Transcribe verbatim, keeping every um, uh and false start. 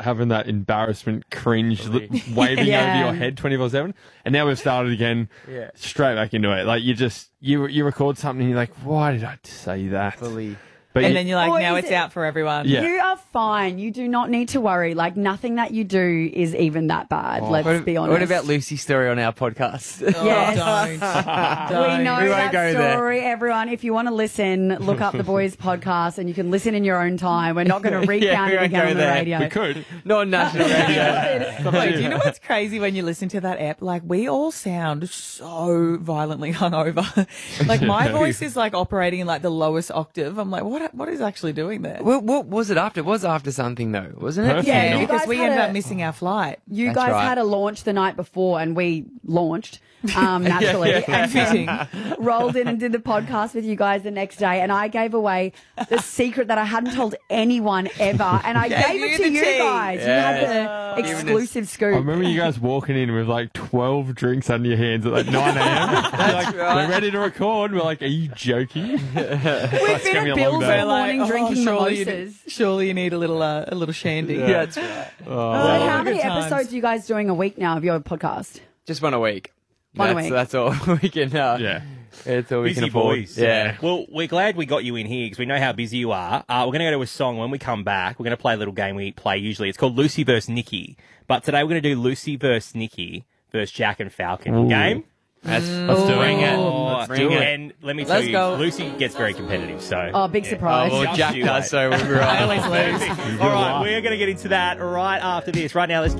having that embarrassment cringe li- waving Yeah. over your head twenty-four seven. And now we've started again, Yeah. straight back into it. Like, you just, you you record something and you're like, why did I say that? Fully. But And you- then you're like, Or now is it's it- out for everyone. Yeah. You are fine. You do not need to worry. Like, nothing that you do is even that bad. Let's What, be honest. what about Lucy's story on our podcast? Yes. Don't. Don't. We know We that won't go there. story, everyone. If you want to listen, look up the Boys podcast and you can listen in your own time. We're not going to recount we it won't again go on the there. radio. we could. Not on national radio. Wait, do you know what's crazy when you listen to that app? Like, we all sound so violently hungover. Like, my voice is like operating in like the lowest octave. I'm like, what? What is actually doing there? What, what was it after? It was after something though, wasn't it? Perfect. Yeah, Yeah, you because guys we had ended a- up missing our flight. You That's guys right. had a launch the night before and we launched um, naturally. And Fitting. rolled in and did the podcast with you guys the next day. And I gave away the secret that I hadn't told anyone ever. And I Gave gave you it to the you tea. guys. You had the Yes. exclusive I scoop. remember you guys walking in with like twelve drinks under your hands at like nine a.m. That's like, right. we're ready to record. We're like, are you joking? We've It's been gonna be at a long Bill's day. all morning oh, drinking surely, you, mimosas. surely you need a little, uh, a little shandy. Yeah, that's right. So Oh. how many good times. episodes are you guys doing a week now of your podcast? Just one a week. One a that's, week. That's all we can. Uh, Yeah. It's all we Busy can afford. boys. Yeah. Well, we're glad we got you in here because we know how busy you are. Uh, we're going to go to a song. When we come back, we're going to play a little game we play usually. It's called Lucy versus Nikki. But today we're going to do Lucy versus Nikki versus Jack and Falcon. Ooh. Game? That's, Let's do bring it. it. Oh, Let's bring it. And let me tell Let's you, go. Lucy gets very competitive. So Oh, big yeah. surprise. Oh, well, Just Jack you does, wait. so we're I right. always lose. All right, we're going to get into that right after this. Right now, let's